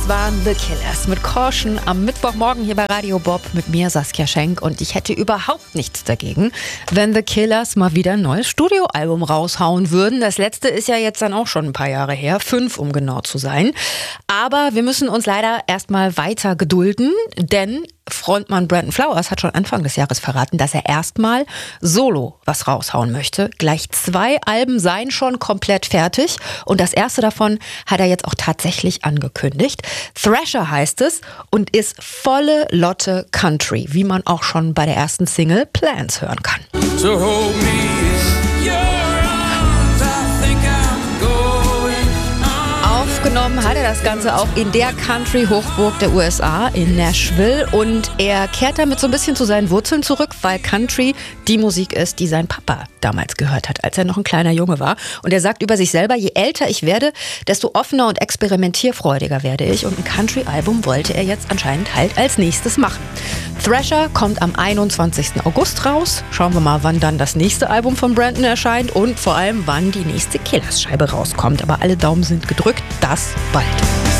waren The Killers mit Caution am Mittwochmorgen hier bei Radio Bob mit mir, Saskia Schenk. Und ich hätte überhaupt nichts dagegen, wenn The Killers mal wieder ein neues Studioalbum raushauen würden. Das letzte ist ja jetzt dann auch schon ein paar Jahre her, 5 um genau zu sein. Aber wir müssen uns leider erstmal weiter gedulden, denn Frontmann Brandon Flowers hat schon Anfang des Jahres verraten, dass er erstmal solo was raushauen möchte. Gleich 2 Alben seien schon komplett fertig und das erste davon hat er jetzt auch tatsächlich angekündigt. Thrasher heißt es und ist volle Lotte Country, wie man auch schon bei der ersten Single Plans hören kann. So hold me in your arms, I think I'm going on. Aufgenommen hat er das Ganze auch in der Country-Hochburg der USA in Nashville und er kehrt damit so ein bisschen zu seinen Wurzeln zurück, weil Country die Musik ist, die sein Papa damals gehört hat, als er noch ein kleiner Junge war. Und er sagt über sich selber, je älter ich werde, desto offener und experimentierfreudiger werde ich. Und ein Country-Album wollte er jetzt anscheinend halt als nächstes machen. Thrasher kommt am 21. August raus. Schauen wir mal, wann dann das nächste Album von Brandon erscheint und vor allem, wann die nächste Killers-Scheibe rauskommt. Aber alle Daumen sind gedrückt, das bald.